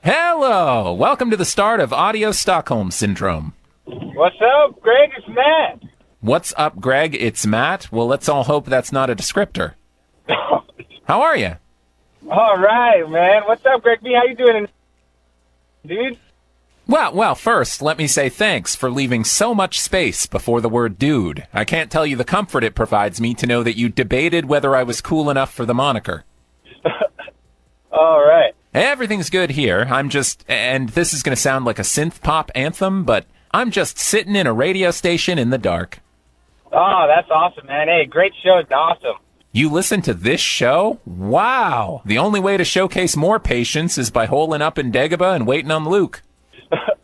Hello! Welcome to the start of Audio Stockholm Syndrome. What's up, Greg? It's Matt. What's up, Greg? It's Matt. Well, let's all hope that's not a descriptor. How are you? All right, man. What's up, Greg B? How you doing, dude? Well, first, let me say thanks for leaving so much space before the word dude. I can't tell you the comfort it provides me to know that you debated whether I was cool enough for the moniker. All right. Everything's good here. And this is going to sound like a synth pop anthem, but I'm just sitting in a radio station in the dark. Oh, that's awesome, man. Hey, great show. It's awesome. You listen to this show? Wow. The only way to showcase more patience is by holing up in Dagobah and waiting on Luke.